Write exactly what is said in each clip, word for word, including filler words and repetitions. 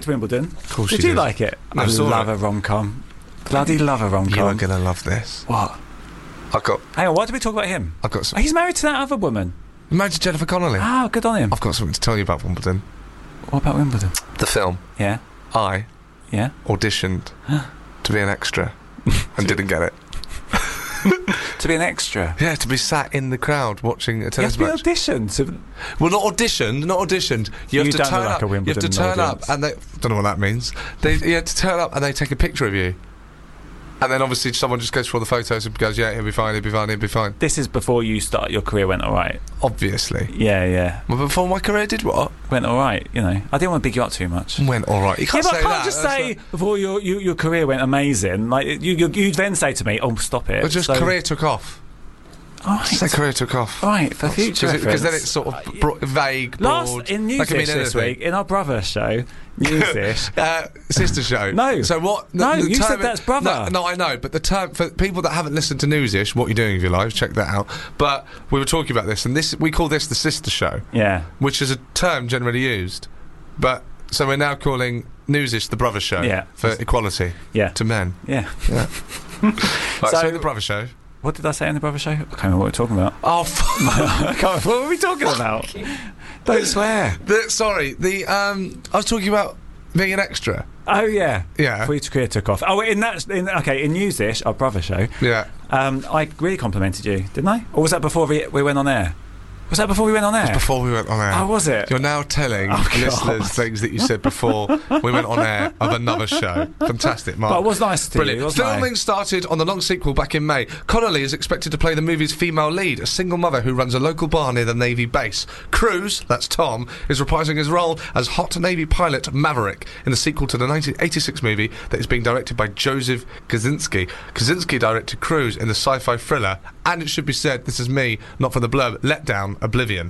liked Wimbledon. Of course did you you did. like it? I I saw love it. a rom-com. Bloody love a rom-com. You are going to love this. What? I've got... Hang on, why did we talk about him? I've got some... He's married to that other woman. Married to Jennifer Connelly. Oh, good on him. I've got something to tell you about Wimbledon. What about Wimbledon? The film. Yeah. I Yeah. auditioned to be an extra and didn't get it. To be an extra. Yeah, to be sat in the crowd watching a You have tennis to be match. auditioned. To... Well, not auditioned, not auditioned. You have You to don't turn look like up. a you have to Wimbledon turn audience. up, and they don't know what that means. They you have to turn up, and they take a picture of you, and then obviously someone just goes for all the photos and goes, "Yeah, he'll be fine, he'll be fine, he'll be fine." This is before you start. Your career went all right. Obviously. Yeah, yeah. Well, before my career did what? Went all right. You know, I didn't want to big you up too much. Went all right. You Yeah, can't but say I can't that. just That's say not- before your you, your career went amazing. Like you, you, you then say to me, "Oh, stop it." Well, just So- career took off. All right. Say career took off. All right, for future Because then reference. it's sort of bro- vague, broad. Last in That could Newsish mean this anything. week in our brother show, Newsish. Uh, sister show. No. So what? the- No, the you term said that's brother. No, no, I know. But the term for people that haven't listened to Newsish, what you're doing with your lives, check that out. But we were talking about this, and this we call this the sister show, Yeah, which is a term generally used. But so we're now calling Newsish the brother show. Yeah. For equality yeah, to men. yeah. Yeah. Right, so, So- the brother show. What did I say in the brother show? I can't remember what we're talking about. Oh, f- I can't remember. What were we talking about? Don't swear. the, sorry. The um, I was talking about being an extra. Oh yeah, Yeah. Before your career took off. Oh, in that. In, okay, in Newsish, our brother show. Yeah. Um, I really complimented you, didn't I? Or was that before we, we went on air? Was that before we went on air? Before we went on air. Oh, was it? You're now telling Oh, God. listeners things that you said before we went on air of another show. Fantastic, Mark. But it was nice to Brilliant. you, wasn't Filming I? started on the long sequel back in May. Connolly is expected to play the movie's female lead, a single mother who runs a local bar near the Navy base. Cruise, that's Tom, is reprising his role as hot Navy pilot Maverick in the sequel to the nineteen eighty-six movie that is being directed by Joseph Kosinski. Kosinski directed Cruise in the sci-fi thriller, and it should be said, this is me, not from the blurb, Letdown, Oblivion.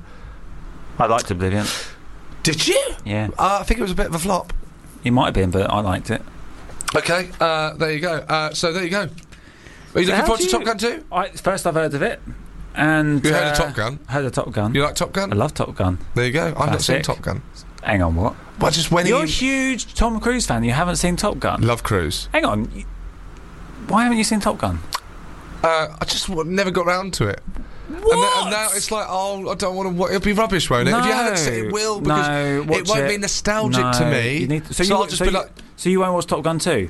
I liked Oblivion. Did you? Yeah, Uh, I think it was a bit of a flop. it might have been, but I liked it. Okay, uh, there you go. Uh, so there you go. Are you So looking how forward do to you- Top Gun two? I, first, I've heard of it, and You heard uh, of Top Gun? Heard of Top Gun. You like Top I Gun? love Top Gun. There you go. I've not seen Classic. Top Gun. Hang on, what? Well, just when You're you a huge Tom Cruise fan. You haven't seen Top Gun. love Cruise. Hang on. y- Why haven't you seen Top Gun? Uh, I just w- never got round to it. And, th- and now it's like, oh, I don't want to. It'll be rubbish, won't it? If you haven't seen it, it will because no, watch it won't be nostalgic to No, me. you need to- so so you, I'll just so be you- like, so you won't watch Top Gun two?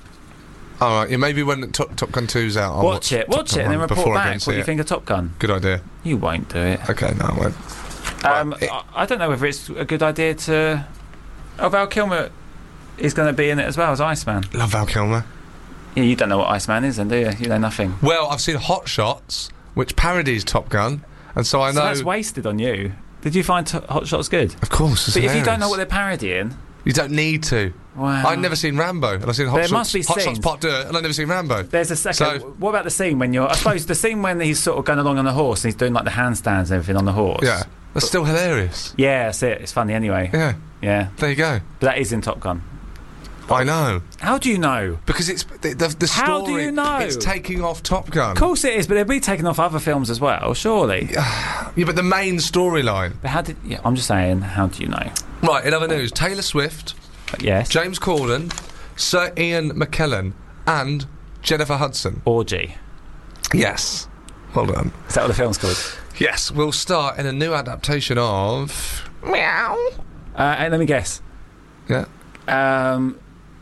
all right, yeah, maybe when Top, Top Gun two's out, I'll Watch it, Top watch Gun it, and then one report before I go back and what see you it. think of Top Gun. Good idea. You won't do it. Okay, no, I won't. Um, Right, it- I, I don't know whether it's a good idea to. Oh, Val Kilmer is going to be in it as well as Iceman. Love Val Kilmer. Yeah, you don't know what Iceman is, then, do you? You know nothing. Well, I've seen Hot Shots, which parodies Top Gun, and so I So know. that's wasted on you. Did you find t- Hot Shots good? Of course, it's But if you don't know hilarious. what they're parodying, You don't need to. wow. I've never seen Rambo, and I've seen Hot There Shots. must be Hot Shots scenes. Part Two, and I've never seen Rambo. There's a second. So- What about the scene when you're? I suppose the scene when he's sort of going along on the horse and he's doing like the handstands and everything on the horse. Yeah, that's still hilarious. Yeah, that's it. It's funny anyway. Yeah, Yeah, there you go. but that is in Top Gun. I know How do you know? because it's the the, the story. How do you know? It's taking off Top Gun. Of course it is, but they'll be taking off other films as well, surely. Yeah, but the main storyline. But how did? Yeah, I'm just saying. How do you know? Right. In other news, Taylor Swift, But yes. James Corden, Sir Ian McKellen, and Jennifer Hudson. Orgy. Yes. Well done. Is that what the film's called? Yes, we'll start in a new adaptation of Meow. Uh, and let me guess. Yeah. Um.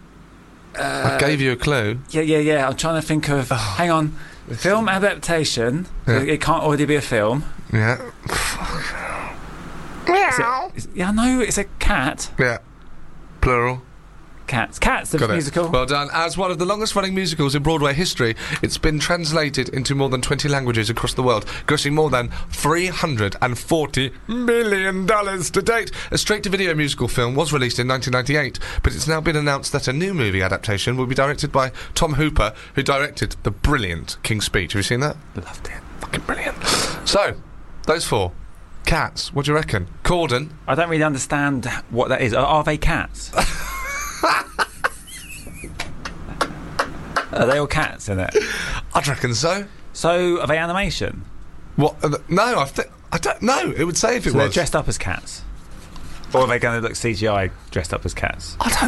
I gave you a clue. Yeah, yeah, yeah. I'm trying to think of. Hang on. Film adaptation. Yeah. It, it can't already be a film. Yeah. Is it, is, yeah, I know. It's a cat. Yeah. Plural. Cats. Cats. The Got it. musical. Well done. As one of the longest running musicals in Broadway history, it's been translated into more than twenty languages across the world, grossing more than three hundred forty million dollars to date. A straight-to-video musical film was released in nineteen ninety-eight, but it's now been announced that a new movie adaptation will be directed by Tom Hooper, who directed the brilliant King's Speech. Have you seen that? Loved it. Fucking brilliant. So, those four. Cats, what do you reckon? Corden. I don't really understand what that is. Are, are they cats? Are they all cats in it? I'd reckon so. So, are they animation? What? Uh, no, I, th- I don't know. It would say if it So they're was. dressed up as cats? Or are they going to look C G I dressed up as cats? I don't